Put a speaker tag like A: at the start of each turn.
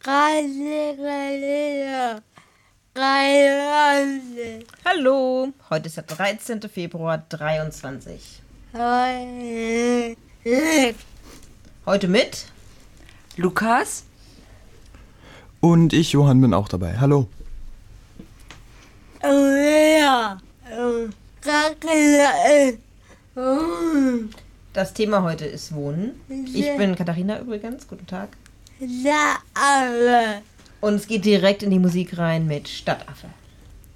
A: Hallo, heute ist der 13. Februar 23. Heute mit
B: Lukas.
C: Und ich, Johann, bin auch dabei. Hallo.
A: Das Thema heute ist Wohnen. Ich bin Katharina übrigens, guten Tag. Und es geht direkt in die Musik rein mit Stadtaffe.